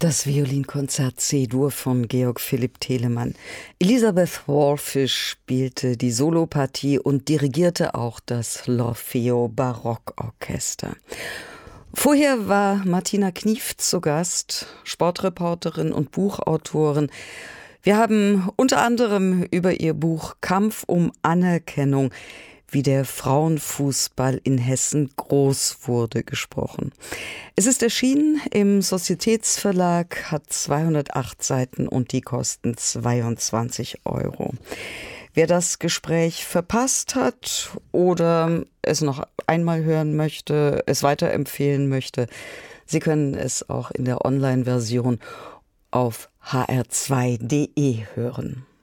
Das Violinkonzert C-Dur von Georg Philipp Telemann. Elisabeth Wallfisch spielte die Solopartie und dirigierte auch das L'Orfeo Barockorchester. Vorher war Martina Knief zu Gast, Sportreporterin und Buchautorin. Wir haben unter anderem über ihr Buch Kampf um Anerkennung, wie der Frauenfußball in Hessen groß wurde, gesprochen. Es ist erschienen im Sozietätsverlag, hat 208 Seiten und die kosten 22 €. Wer das Gespräch verpasst hat oder es noch einmal hören möchte, es weiterempfehlen möchte, Sie können es auch in der Online-Version auf hr2.de hören.